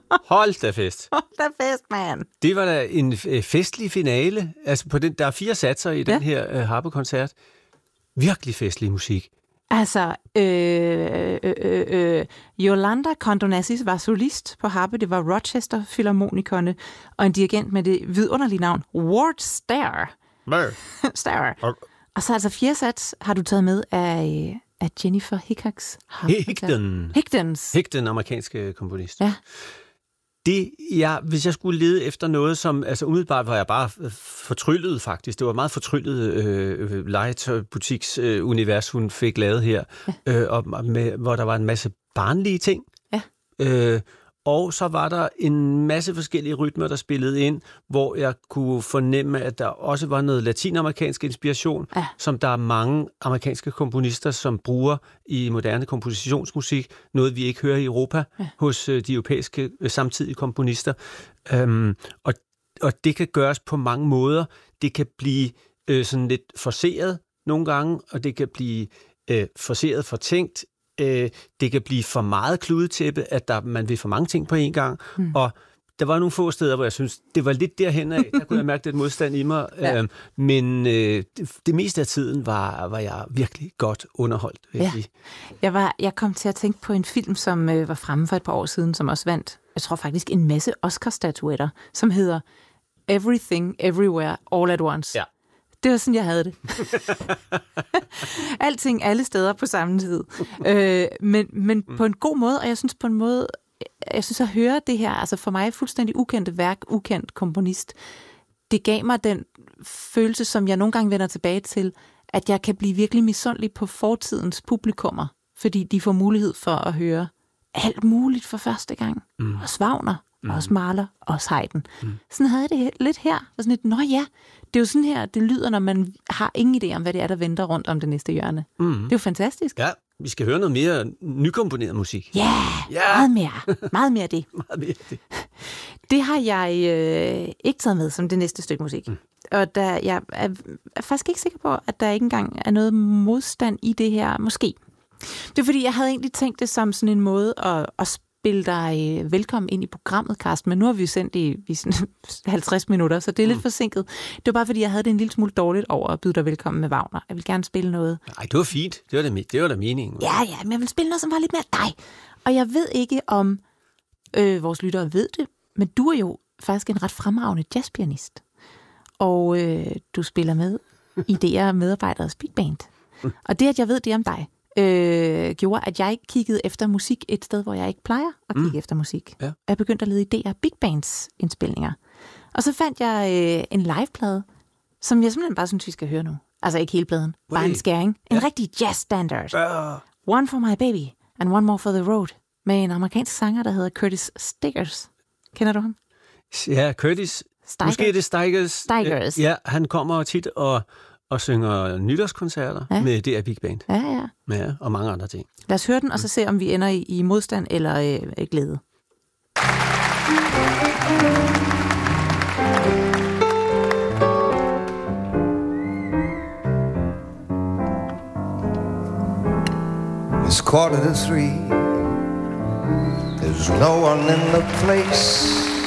Hold da fest. Hold da fest, mand. Det var da en festlig finale. Altså, der er 4 satser i den her harpekoncert. Virkelig festlig musik. Altså, Yolanda Condonazzi var solist på harpe. Det var Rochester Philharmonikerne og en dirigent med det vidunderlige navn Ward Starr. Starr. Og så altså 4 sats har du taget med af Jennifer Hickox. Higdon, amerikanske komponist. Ja. Hvis jeg skulle lede efter noget, som... Altså umiddelbart var jeg bare fortryllet, faktisk. Det var meget fortryllet legetøjbutiks-univers, hun fik lavet her. Ja. Hvor der var en masse barnlige ting. Ja. Og så var der en masse forskellige rytmer, der spillede ind, hvor jeg kunne fornemme, at der også var noget latinamerikansk inspiration, som der er mange amerikanske komponister, som bruger i moderne kompositionsmusik. Noget, vi ikke hører i Europa hos de europæiske samtidige komponister. Og det kan gøres på mange måder. Det kan blive sådan lidt forceret nogle gange, og det kan blive forceret fortænkt. Det kan blive for meget kludetæppe, at man vil for mange ting på en gang. Og der var nogle få steder, hvor jeg synes, det var lidt derhen af. Der kunne jeg mærke lidt modstand i mig. Ja. Men det meste af tiden var jeg virkelig godt underholdt, vil jeg sige. Jeg kom til at tænke på en film, som var fremme for et par år siden, som også vandt, jeg tror faktisk, en masse Oscar-statuetter, som hedder Everything, Everywhere, All at Once. Ja. Det var sådan, jeg havde det. Alting, alle steder på samme tid. Men på en god måde, og jeg synes på en måde, at høre det her, altså for mig fuldstændig ukendte værk, ukendt komponist, det gav mig den følelse, som jeg nogle gange vender tilbage til, at jeg kan blive virkelig misundelig på fortidens publikummer, fordi de får mulighed for at høre alt muligt for første gang. Også Wagner, også Mahler, også Haydn. Sådan havde jeg det lidt her. Og sådan lidt, det er jo sådan her, det lyder, når man har ingen idé om, hvad det er, der venter rundt om det næste hjørne. Det er jo fantastisk. Ja, vi skal høre noget mere nykomponeret musik. Ja, meget mere. Meget mere det. Det har jeg ikke taget med som det næste stykke musik. Og jeg er faktisk ikke sikker på, at der ikke engang er noget modstand i det her. Måske. Det er fordi, jeg havde egentlig tænkt det som sådan en måde at spille dig velkommen ind i programmet, Carsten, men nu har vi jo sendt i 50 minutter, så det er lidt forsinket. Det var bare fordi, jeg havde det en lille smule dårligt over at byde dig velkommen med Wagner. Jeg vil gerne spille noget. Nej, det var fint. Det var da meningen. Ja, men jeg vil spille noget, som var lidt mere dig. Og jeg ved ikke, om vores lyttere ved det, men du er jo faktisk en ret fremragende jazzpianist. Og du spiller med i DR Medarbejderes Big Band. Og det, at jeg ved det om dig, gjorde, at jeg kiggede efter musik et sted, hvor jeg ikke plejer at kigge efter musik. Ja. Jeg begyndte at lede i DR Big Bands indspilninger. Og så fandt jeg en liveplade, som jeg simpelthen bare synes, vi skal høre nu. Altså ikke hele pladen, bare en skæring. En rigtig jazz standard. One for my baby, and one more for the road. Med en amerikansk sanger, der hedder Curtis Stigers. Kender du ham? Ja, Curtis. Stigers. Måske er det Stigers. Ja, han kommer tit og synger nytårskoncerter med DR Big Band. Ja, og mange andre ting. Lad os høre den, og så se, om vi ender i modstand eller glæde. It's 2:45. There's no one in the place.